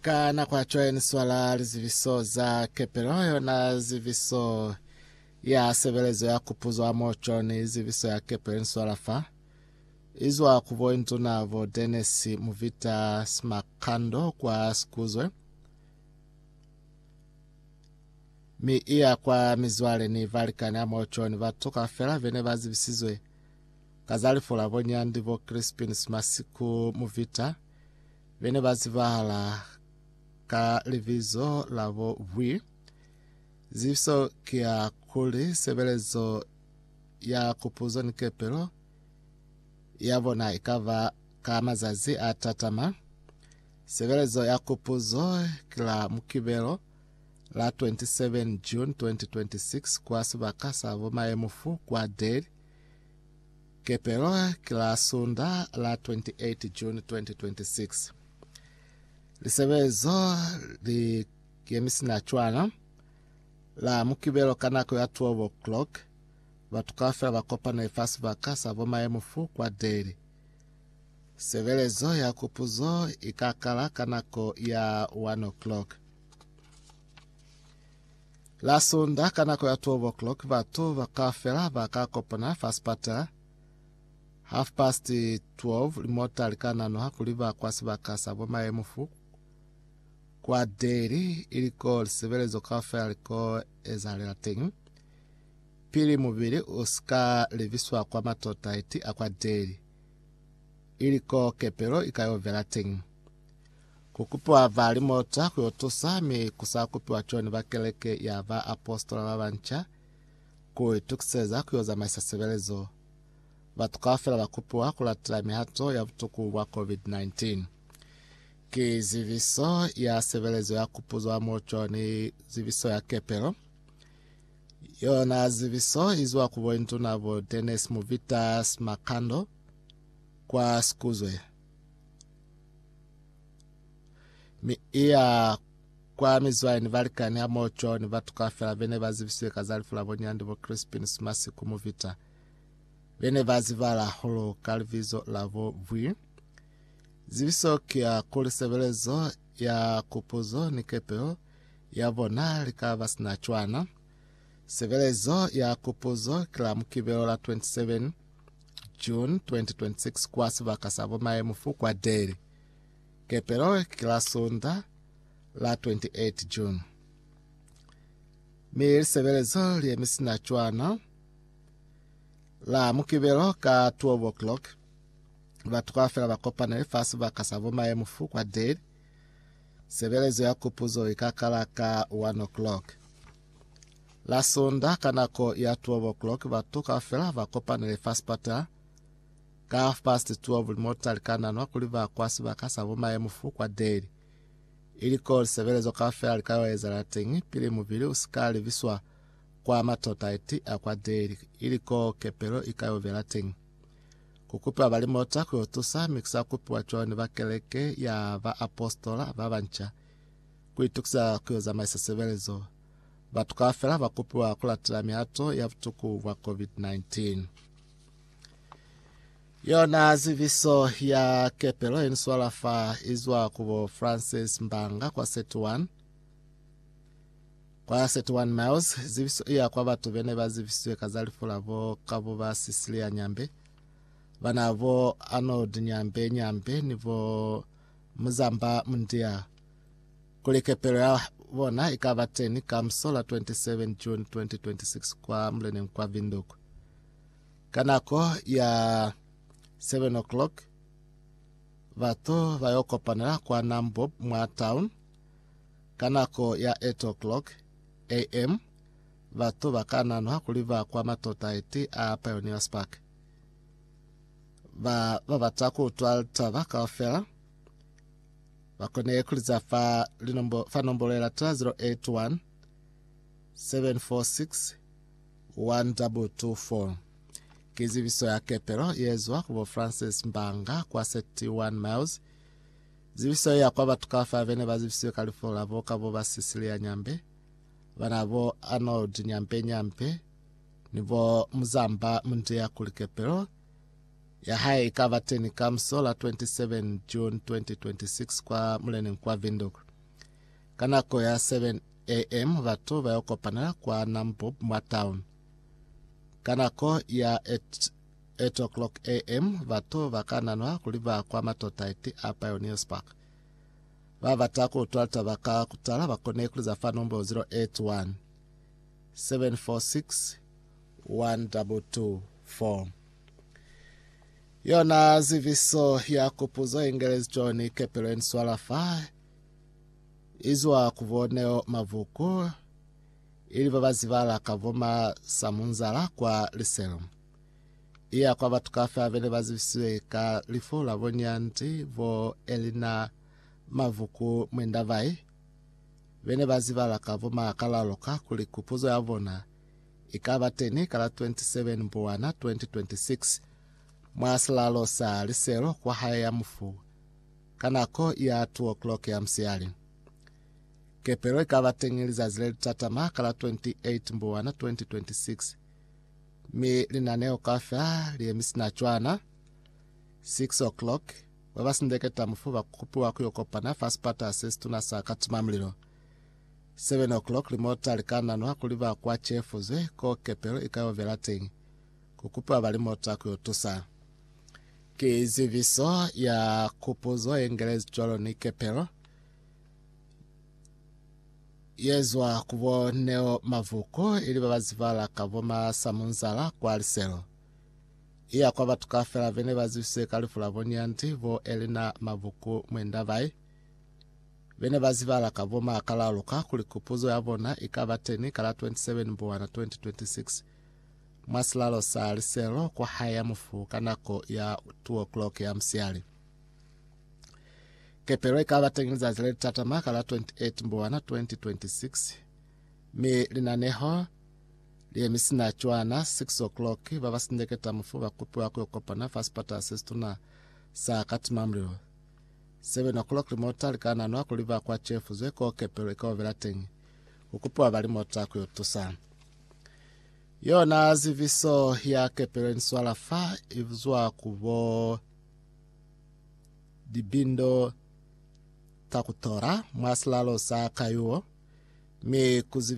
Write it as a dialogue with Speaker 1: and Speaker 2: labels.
Speaker 1: kana kwa choeni swala ziviso za keperoyo na ziviso ya sebelezo ya kupuzwa mocho ni ziviso ya keperoyo swala fa izwa kuvointu navo Dennis Muvita Smakando kwa skuzwe mi iya kwa mizwale ni valikani ya mocho ni vatoka fela vene vazi visizwe kazali fula vonyandi vo Crispin Smasiku Muvita vene vazi vahala ka livizo lavo vwi ziviso kia kuli sebelezo ya kupuzo ni kepero yavona ikava kama zazi atatama sebelezo ya kupuzo kila mukibelo la 27 June 2026 kwa subaka savo maemufu kwa deli kepero kila sunda la 28 June 2026 lisebezo li kiemisi na chwana la mukibelo kanako ya 12 o'clock vatukafela vakopa na ifasi vakasa voma emufu kwa deli sebelezo ya kupuzo ikakala kanako ya 1 o'clock la sunda kanako ya 12 o'clock vatu vakafela vakakopa na ifasi patela 12:30 limota likanano hakuliva kwasi vakasa voma emufu kwa deli iliko lisebelezo kafela liko ezalela tengi pili mubili usika liviswa kwa matota iti akwa deli iliko kepero ikayovela tengi kukupiwa vali mota kuyotusa mi kusakupiwa choni vakeleke ya va apostola vavancha kuitukiseza kuyoza maisa sebelezo vatukafela vakupiwa kulatila mihato ya vutuku wa COVID-19 kiziviso ya sebelezo ya kupuzwa mocho ni ziviso ya kepero yona ziviso izwa kuvointu navo Dennis Muvita Smakando kwa skuzwe mi iya kwa mizwa ni valikani ya mocho ni vatukafela vene vaziviso kazalifula vonyandi vo Crispin Smasiku Muvita vene vazivala holo kalivizo lavo vwi ziviso kia kuli sebelezo ya kupuzo ni kepeo yavona likava sinachwana sebelezo ya kupuzo kila mukibelo la 27 June 2026 kwa sivakasavo maemufu kwa deli kepero kila sunda la 28 June mili sebelezo liemisi nachwana la mukibelo ka 12 o'clock vatukafela vakopa na ifasi vakasavo maemufu kwa deli sebelezo ya kupuzo ikakala ka 1 o'clock la sunda kanako ya 12 o'clock vatukafela vakopa na ifasi pata ka 12:30 limota likananwa kuliva kwasi vakasavo maemufu kwa deli iliko lisebelezo kafela likayowezela tengi pili muvili usikali viswa kwa matota iti akwa deli iliko kepero ikayovela tengi kukupiwa vali mota kuyotusa mikisa kupiwa choni vakeleke ya va apostola vavancha kuitukisa kuyoza maisa sebelezo vatukafela vakupiwa kulatila mihato ya vutuku wa COVID-19 yona ziviso ya kepelo iniswala fa izwa kuvo Francis Mbanga kwa set 1 miles ziviso iya kwa vatu vene vaziviswe kazalifula vo kavo va Sicilia Nyambe vanavo Arnold Nyambe nivo Muzamba Mundia kulikepelo ya vona ikava 10 kamsola 27 June 2026 kwa mlene mkwa vinduku kanako ya 7 o'clock vato vayokopanela kwa Nambob mwa town kanako ya 8 o'clock am vato vakananwa kuliva kwa matota iti a Pioneers Park vavataku utwalta vakafela vakone kuliza fa nombolela 081 746 1224 kiziviso ya kepero yezwa kuvo Francis Mbanga kwa 71 miles ziviso ya kwa vatukafa vene vaziviso kalifola voka vo va Sicilia Nyambe vanavo Arnold Nyambe nivo Muzamba Mundia kulikepero ya hai ikava 10 kamsola 27 June 2026 kwa mlene kwa vinduku kanako ya 7 am vatu vayokopanela kwa Nambob mwa town. Kanako ya 8 o'clock am vatu vakananwa kuliva kwa matotaiti a Pioneers Park. Vavatako utwalta vaka kutala vakone kuliza fa nombo 081 746 1224. Yona ziviso ya kupuzo Ingerezi John Kepelen swala fa izwa kuvoneo mavuku ili vazivala kavoma samunzala kwa liselo. Iya kwa vatukafe avele vazivisiwe ka lifu la vonyanti vo elina mavuku mwendavai. Vene vazivala kavoma kalaloka kulikupuzo ya vona ikavateni kala 27 Mbuwana 2026 mwasilalo sa liselo kwa haya ya mfu kanako ya 2 o'clock ya msiali. Kepero ikavatengiliza zile tatama kala 28 Mbuwana 2026 mi linaneo kafa liye misina chwana 6 o'clock wavasindeketa mfu vakukupi waku yokopana fast part assist tuna saa katumamlilo 7 o'clock limota likananwa kuliva kwa chefuze ko Kepero ikayo velatengi kukupa valimota kuyotusa. Kiziviso ya kupuzo Ingerezi John Kepero yezwa kuvoneo mavuko ili vazivala kavoma samunzala kwa liselo. Iya kwa vatukafela vene vazivise kalifula vonyanti vo elina mavuko mwendavai. Vene vazivala kavoma akalaluka kulikupuzo ya vona ikavateni kala 27 Mbuwana 2026 mwasilalo sa liselo kwa haya mfu kanako ya 2 o'clock ya msiali. Kepero ikavatengiliza zile tatama kala 28 Mbuwana 2026 mi linaneho liye misina chwana 6 o'clock vavasindeketa mfu vakupi wako yokopana fast part assist tuna saa katumamlilo 7 o'clock limota likananwa kuliva kwa chefuze ko Kepero ikaovelatengi kukupi wa valimota kuyotusa. Yona ziviso ya Kepero nswala fa ivuzwa kuvo dibindo takutora mwasilalo sa kayuo mi kuziviso